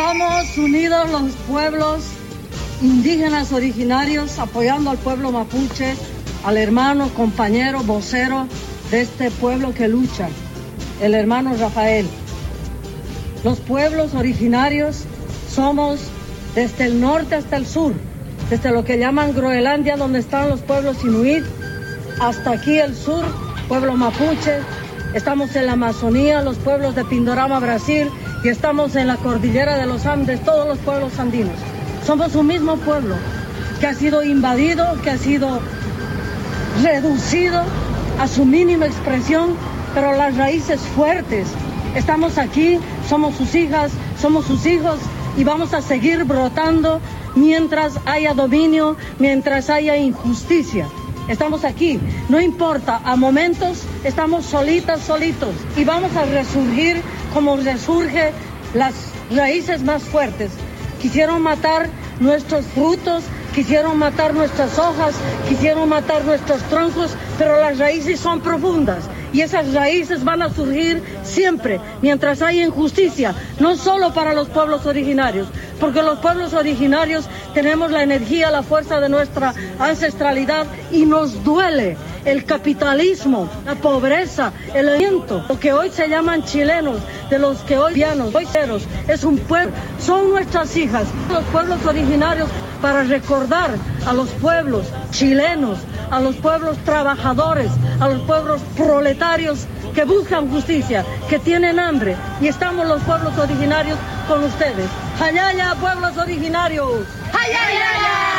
Estamos unidos los pueblos indígenas originarios apoyando al pueblo mapuche, al hermano, compañero, vocero de este pueblo que lucha, el hermano Rafael. Los pueblos originarios somos desde el norte hasta el sur, desde lo que llaman Groenlandia, donde están los pueblos inuit, hasta aquí el sur, pueblo mapuche. Estamos en la Amazonía, los pueblos de Pindorama, Brasil, y estamos en la cordillera de los Andes, todos los pueblos andinos. Somos un mismo pueblo que ha sido invadido, que ha sido reducido a su mínima expresión, pero las raíces fuertes. Estamos aquí, somos sus hijas, somos sus hijos, y vamos a seguir brotando mientras haya dominio, mientras haya injusticia. Estamos aquí, no importa, a momentos estamos solitos, y vamos a resurgir como resurge las raíces más fuertes. Quisieron matar nuestros frutos, quisieron matar nuestras hojas, quisieron matar nuestros troncos, pero las raíces son profundas y esas raíces van a surgir siempre mientras haya injusticia, no solo para los pueblos originarios, porque los pueblos originarios tenemos la energía, la fuerza de nuestra ancestralidad y nos duele el capitalismo, la pobreza, el aliento, lo que hoy se llaman chilenos, de los que hoy vianos, hoy ceros, es un pueblo, son nuestras hijas, los pueblos originarios, para recordar a los pueblos chilenos, a los pueblos trabajadores, a los pueblos proletarios que buscan justicia, que tienen hambre, y estamos los pueblos originarios con ustedes. ¡Hayaya, pueblos originarios! ¡Hayaya!